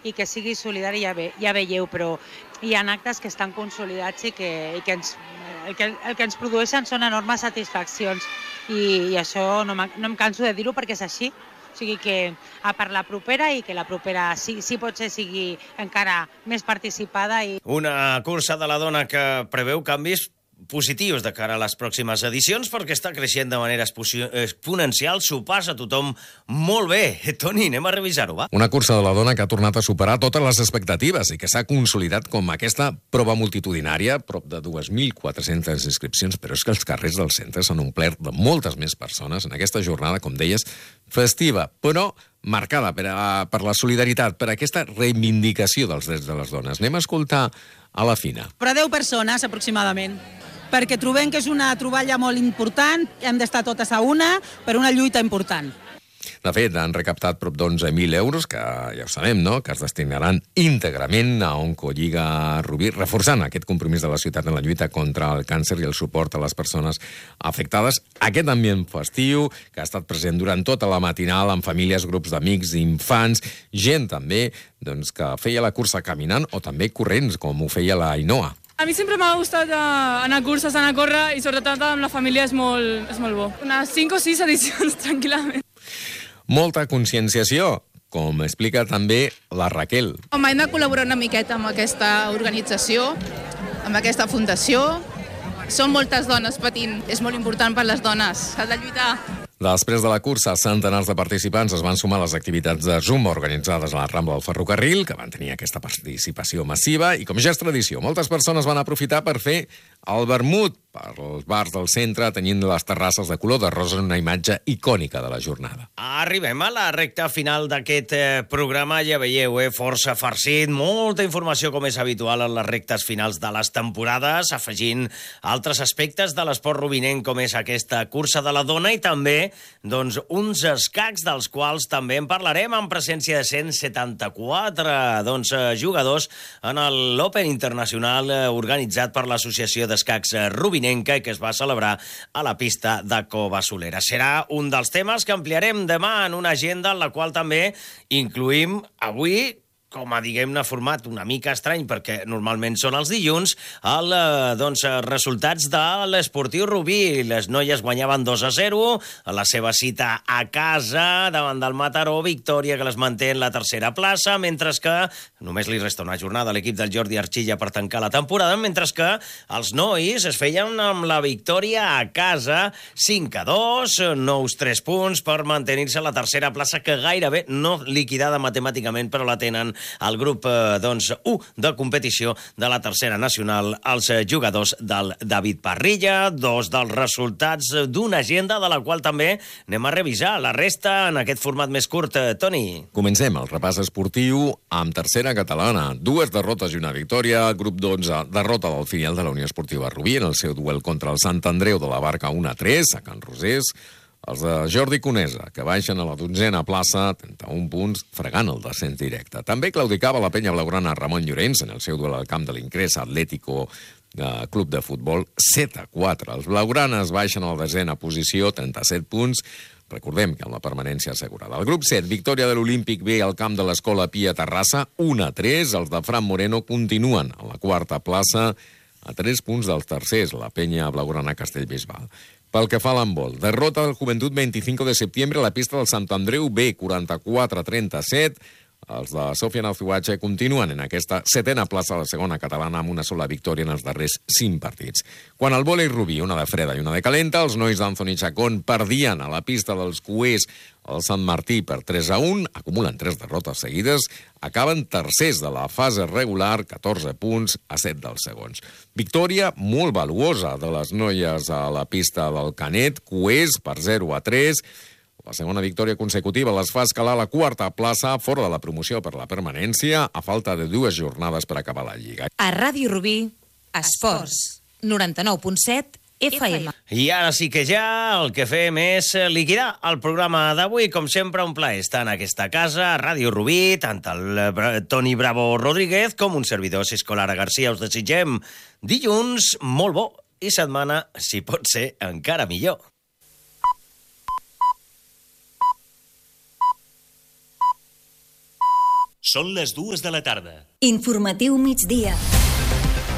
i que sigui solidari ja veieu, però hi ha actes que estan consolidats i que el que ens produeixen són enormes satisfaccions i això no em canso de dir-ho perquè és així. O sigui que per la propera i que la propera sí potser sigui encara més participada. Una cursa de la dona que preveu canvis positius de cara a les pròximes edicions perquè està creixent de manera exponencial, s'ho passa tothom molt bé. Toni, anem a revisar-ho, va? Una cursa de la dona que ha tornat a superar totes les expectatives i que s'ha consolidat com aquesta prova multitudinària, prop de 2.400 inscripcions, però és que els carrers del centre s'han omplert de moltes més persones en aquesta jornada, com deies, festiva, però marcada per la solidaritat, per aquesta reivindicació dels drets de les dones. Anem a escoltar a la Fina. Però 10 persones, aproximadament, perquè trobem que és una troballa molt important, hem d'estar totes a una per una lluita important. De fet, han recaptat prop d'11.000 euros, que ja ho sabem, no?, que es destinaran íntegrament a Oncolliga Rubí, reforçant aquest compromís de la ciutat en la lluita contra el càncer i el suport a les persones afectades. Aquest ambient festiu, que ha estat present durant tota la matinal, amb famílies, grups d'amics, infants, gent també doncs, que feia la cursa caminant o també corrents, com ho feia la Ainhoa. A mi sempre m'ha gustat anar a curses, anar a córrer, i sobretot amb la família és molt bo. Unes 5 o 6 edicions, tranquil·lament. Molta conscienciació, com explica també la Raquel. Home, hem de col·laborar una miqueta amb aquesta organització, amb aquesta fundació. Són moltes dones patint, és molt important per les dones, s'ha de lluitar. Després de la cursa, centenars de participants es van sumar a les activitats de Zumba organitzades a la Rambla del Ferrocarril, que van tenir aquesta participació massiva, i com ja és tradició, moltes persones van aprofitar per fer el vermut per als bars del centre, tenint les terrasses de color de rosa, una imatge icònica de la jornada. Arribem a la recta final d'aquest programa, ja veieu, força farcit, molta informació com és habitual en les rectes finals de les temporades, afegint altres aspectes de l'esport rubinenc com és aquesta cursa de la dona i també doncs, uns escacs dels quals també en parlarem en presència de 174 jugadors en l'Open Internacional organitzat per l'Associació d'Escacs Rubinenca que es va celebrar a la pista de Cova Solera. Serà un dels temes que ampliarem demà en una agenda en la qual també incluïm avui, com a, diguem-ne, format una mica estrany, perquè normalment són els dilluns, resultats de l'Esportiu Rubí. Les noies guanyaven 2-0, la seva cita a casa davant del Mataró, victòria que les manté en la tercera plaça, mentre que només li resta una jornada a l'equip del Jordi Archilla per tancar la temporada, mentre que els nois es feien amb la victòria a casa, 5-2, nous 3 punts per mantenir-se a la tercera plaça, que gairebé no liquidada matemàticament, però la tenen al grup 1 de competició de la tercera nacional, els jugadors del David Parrilla, 2 dels resultats d'una agenda de la qual també anem a revisar la resta en aquest format més curt. Toni. Comencem el repàs esportiu amb tercera catalana. 2 derrotes i una victòria. Grup 12, derrota del filial de la Unió Esportiva Rubí en el seu duel contra el Sant Andreu de la Barca 1-3 a Can Rosés. Els de Jordi Conesa, que baixen a la 12a plaça, 31 punts, fregant el descens directe. També claudicava la penya blaugrana Ramon Llorenç en el seu duel al camp de l'Incrés Atlético Club de Futbol, 7-4. Els blaugranes baixen a la 10a posició, 37 punts. Recordem que amb la permanència assegurada. El grup 7, victòria de l'Olímpic B al camp de l'Escola Pia Terrassa, 1-3. Els de Fran Moreno continuen a la 4a plaça, a 3 punts dels tercers, la penya blaugrana Castellbisbal. Pel que fa a l'handbol, derrota del Joventut 25 de setembre a la pista del Sant Andreu B, 44-37. Els de Sofia Nazuache continuen en aquesta 7a plaça de la segona catalana amb una sola victòria en els darrers 5 partits. Quan al vòlei Rubí, una de freda i una de calenta, els nois d'Anthony Chacón perdien a la pista dels Cuers el Sant Martí per 3-1, acumulen 3 derrotes seguides, acaben tercers de la fase regular, 14 punts a 7 dels segons. Victòria molt valuosa de les noies a la pista del Canet, Cuers per 0-3, la segona victòria consecutiva les fa escalar a la 4a plaça, fora de la promoció per la permanència, a falta de 2 jornades per acabar la Lliga. A Ràdio Rubí, Esports, 99.7 FM. I ara sí que ja el que fem és liquidar el programa d'avui. Com sempre, un plaer estar en aquesta casa, a Ràdio Rubí, tant el Toni Bravo Rodríguez com un servidor, Cisco Lara Garcia. Us desitgem dilluns molt bo i setmana, si pot ser, encara millor. Són les 2 de la tarda. Informatiu migdia.